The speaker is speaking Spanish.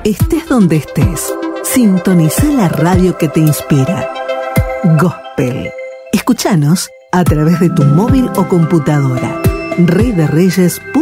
Estés donde estés, sintoniza la radio que te inspira. Gospel. Escúchanos a través de tu móvil o computadora. reyderreyes.com.ar